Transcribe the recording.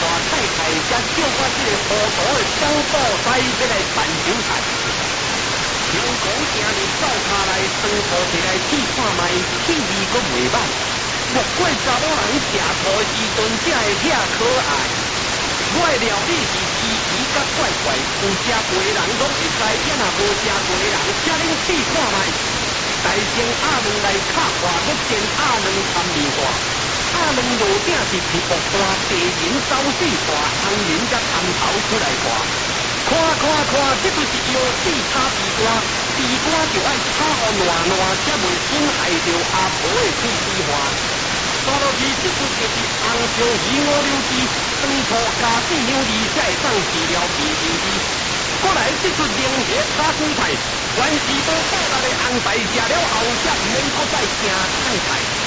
太太，才叫我这个糊涂的小布仔要来办酒菜。香港今日灶骹内酸醋摕来试看卖，气味阁袂歹。莫怪查某人食醋的时阵才会遐可爱。我的料理是奇奇甲怪怪，有食过的人拢会知，也若无食过的人，请恁试看卖。大先鸭卵来敲花，搁煎鸭卵掺面花。鸭卵落顶是皮薄干，地银走水花，红银甲汤头出来挂。看，这就是药水炒地瓜，地瓜就爱炒好烂烂，才袂损害着阿婆的嘴齿花。刷落去，这出就是红烧鱼五柳枝，酸醋加4两味，才会当治疗鼻流鼻。过来，这出灵血炒酸菜，原是无饱力的红菜，食了后才唔免搁再惊太太。